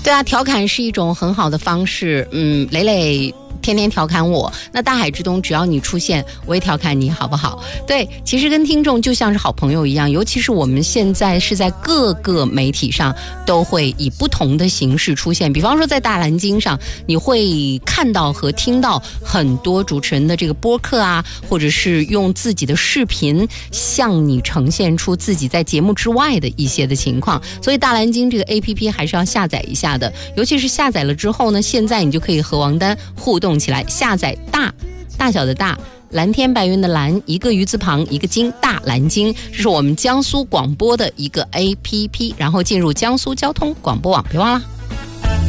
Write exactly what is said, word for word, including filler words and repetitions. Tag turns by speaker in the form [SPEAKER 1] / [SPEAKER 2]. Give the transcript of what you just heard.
[SPEAKER 1] 对啊，调侃是一种很好的方式。嗯，磊磊天天调侃我，那大海之东只要你出现，我也调侃你，好不好？对，其实跟听众就像是好朋友一样，尤其是我们现在是在各个媒体上都会以不同的形式出现，比方说在大蓝鲸上，你会看到和听到很多主持人的这个播客啊，或者是用自己的视频向你呈现出自己在节目之外的一些的情况，所以大蓝鲸这个 A P P 还是要下载一下的，尤其是下载了之后呢，现在你就可以和王丹互动起来。下载大大小的大，蓝天白云的蓝，一个鱼字旁一个鲸，大蓝鲸，这是我们江苏广播的一个 A P P， 然后进入江苏交通广播网，别忘了。